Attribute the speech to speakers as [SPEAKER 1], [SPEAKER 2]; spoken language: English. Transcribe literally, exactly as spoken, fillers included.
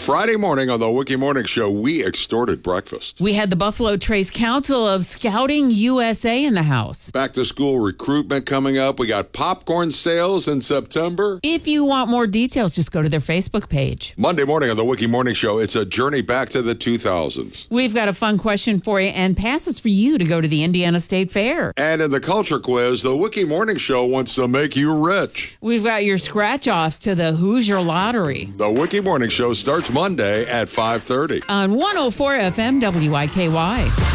[SPEAKER 1] Friday morning on the Wiki Morning Show, we extorted breakfast.
[SPEAKER 2] We had the Buffalo Trace Council of Scouting U S A in the house.
[SPEAKER 1] Back to school recruitment coming up. We got popcorn sales in September.
[SPEAKER 2] If you want more details, just go to their Facebook page.
[SPEAKER 1] Monday morning on the Wiki Morning Show, it's a journey back to the two thousands.
[SPEAKER 2] We've got a fun question for you and passes for you to go to the Indiana State Fair.
[SPEAKER 1] And in the culture quiz, the Wiki Morning Show wants to make you rich.
[SPEAKER 2] We've got your scratch-offs to the Hoosier Lottery.
[SPEAKER 1] The Wiki Morning Show starts Monday at five thirty.
[SPEAKER 2] On one oh four F M W I K Y.